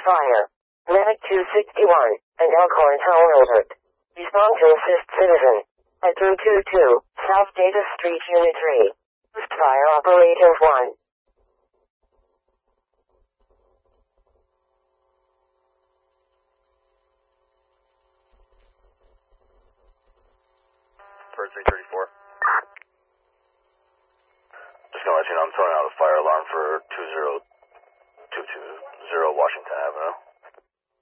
fire. Medic 261 and Elkhorn Tower alert. Respond to assist citizen. At 222 South Davis Street, Unit 3. Fire operator 1. Bird 634. Just gonna let you know I'm throwing out a fire alarm for 20220 Washington Avenue.